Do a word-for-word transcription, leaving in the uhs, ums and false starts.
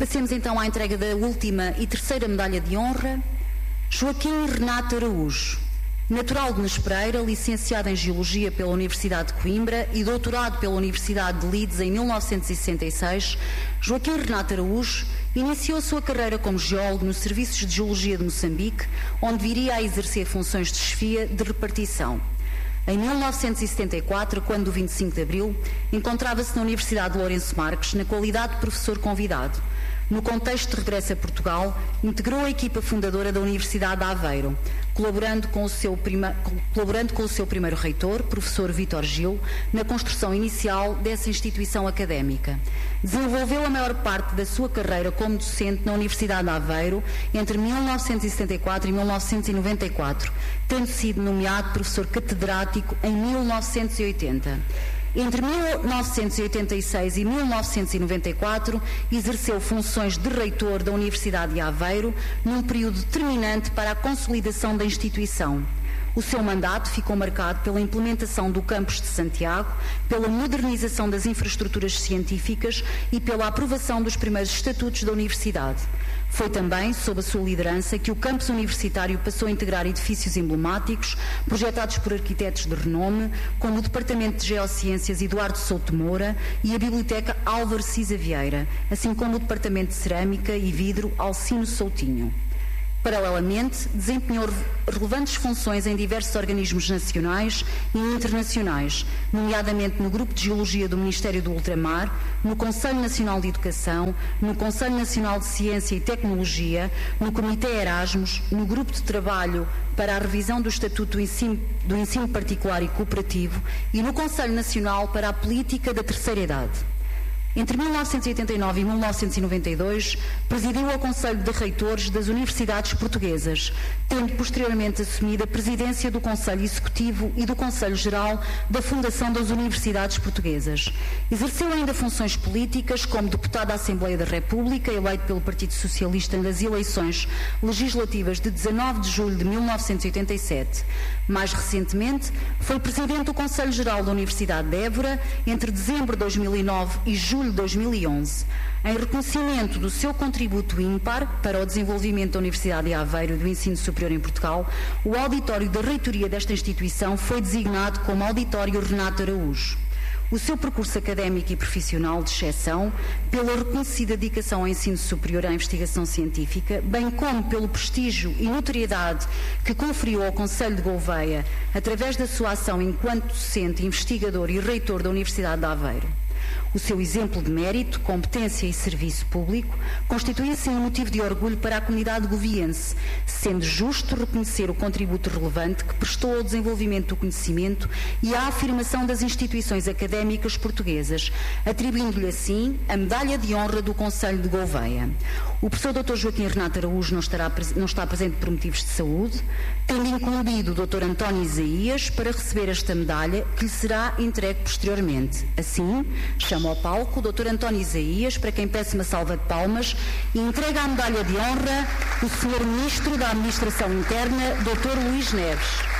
Passemos então à entrega da última e terceira medalha de honra. Joaquim Renato Araújo, natural de Nespereira, licenciado em Geologia pela Universidade de Coimbra e doutorado pela Universidade de Leeds em mil novecentos e sessenta e seis, Joaquim Renato Araújo iniciou a sua carreira como geólogo nos Serviços de Geologia de Moçambique, onde viria a exercer funções de chefia de repartição. Em mil novecentos e setenta e quatro, quando o vinte e cinco de abril, encontrava-se na Universidade de Lourenço Marques, na qualidade de professor convidado. No contexto de regresso a Portugal, integrou a equipa fundadora da Universidade de Aveiro, colaborando com o seu, prima, colaborando com o seu primeiro reitor, professor Vítor Gil, na construção inicial dessa instituição académica. Desenvolveu a maior parte da sua carreira como docente na Universidade de Aveiro entre mil novecentos e setenta e quatro e mil novecentos e noventa e quatro, tendo sido nomeado professor catedrático em mil novecentos e oitenta. Entre mil novecentos e oitenta e seis e mil novecentos e noventa e quatro, exerceu funções de reitor da Universidade de Aveiro, num período determinante para a consolidação da instituição. O seu mandato ficou marcado pela implementação do campus de Santiago, pela modernização das infraestruturas científicas e pela aprovação dos primeiros estatutos da Universidade. Foi também, sob a sua liderança, que o campus universitário passou a integrar edifícios emblemáticos, projetados por arquitetos de renome, como o Departamento de Geociências Eduardo Souto Moura e a Biblioteca Álvaro Cisa Vieira, assim como o Departamento de Cerâmica e Vidro Alcino Soutinho. Paralelamente, desempenhou relevantes funções em diversos organismos nacionais e internacionais, nomeadamente no Grupo de Geologia do Ministério do Ultramar, no Conselho Nacional de Educação, no Conselho Nacional de Ciência e Tecnologia, no Comitê Erasmus, no Grupo de Trabalho para a Revisão do Estatuto do Ensino, do Ensino Particular e Cooperativo e no Conselho Nacional para a Política da Terceira Idade. Entre mil novecentos e oitenta e nove e mil novecentos e noventa e dois, presidiu o Conselho de Reitores das Universidades Portuguesas, tendo posteriormente assumido a presidência do Conselho Executivo e do Conselho Geral da Fundação das Universidades Portuguesas. Exerceu ainda funções políticas como deputado da Assembleia da República, eleito pelo Partido Socialista nas eleições legislativas de dezanove de julho de mil novecentos e oitenta e sete. Mais recentemente, foi presidente do Conselho Geral da Universidade de Évora entre dezembro de dois mil e nove e julho de dois mil e onze. Em reconhecimento do seu contributo ímpar para o desenvolvimento da Universidade de Aveiro e do ensino superior em Portugal, o auditório da reitoria desta instituição foi designado como Auditório Renato Araújo. O seu percurso académico e profissional de exceção, pela reconhecida dedicação ao ensino superior e à investigação científica, bem como pelo prestígio e notoriedade que conferiu ao Conselho de Gouveia através da sua ação enquanto docente, investigador e reitor da Universidade de Aveiro. O seu exemplo de mérito, competência e serviço público constitui assim um motivo de orgulho para a comunidade goviense, sendo justo reconhecer o contributo relevante que prestou ao desenvolvimento do conhecimento e à afirmação das instituições académicas portuguesas, atribuindo-lhe assim a medalha de honra do Conselho de Gouveia. O professor doutor Joaquim Renato Araújo não, estará, não está presente por motivos de saúde, tendo incumbido o doutor António Isaías para receber esta medalha, que lhe será entregue posteriormente. Assim, chamo ao palco o doutor António Isaías, para quem peço uma salva de palmas, e entrega a medalha de honra o senhor Ministro da Administração Interna, doutor Luís Neves.